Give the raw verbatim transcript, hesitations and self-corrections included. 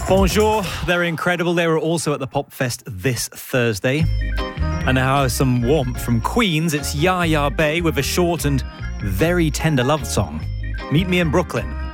Bonjour, they're incredible. They were also at the Pop Fest this Thursday. And now some warmth from Queens. It's Yaya Bay with a short and very tender love song. Meet Me in Brooklyn.